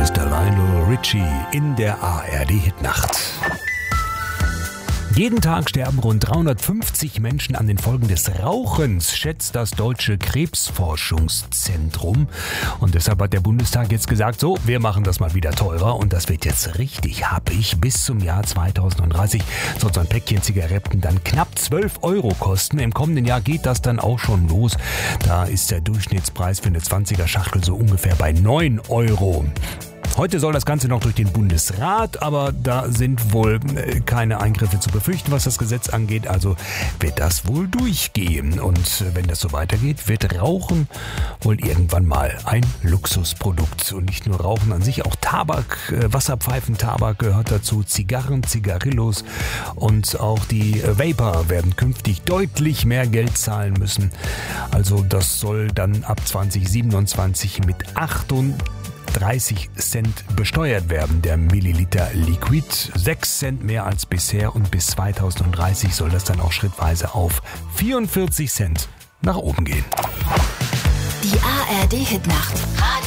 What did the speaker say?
ist der Lionel Richie in der ARD-Hitnacht. Jeden Tag sterben rund 350 Menschen an den Folgen des Rauchens, schätzt das Deutsche Krebsforschungszentrum. Und deshalb hat der Bundestag jetzt gesagt, so, wir machen das mal wieder teurer und das wird jetzt richtig happig. Bis zum Jahr 2030 soll so ein Päckchen Zigaretten dann knapp 12 Euro kosten. Im kommenden Jahr geht das dann auch schon los. Da ist der Durchschnittspreis für eine 20er-Schachtel so ungefähr bei 9 Euro. Heute soll das Ganze noch durch den Bundesrat, aber da sind wohl keine Eingriffe zu befürchten, was das Gesetz angeht. Also wird das wohl durchgehen. Und wenn das so weitergeht, wird Rauchen wohl irgendwann mal ein Luxusprodukt. Und nicht nur Rauchen an sich, auch Tabak, Wasserpfeifentabak gehört dazu, Zigarren, Zigarillos und auch die Vapor werden künftig deutlich mehr Geld zahlen müssen. Also das soll dann ab 2027 mit 30 Cent besteuert werden, der Milliliter Liquid. 6 Cent mehr als bisher und bis 2030 soll das dann auch schrittweise auf 44 Cent nach oben gehen. Die ARD-Hitnacht.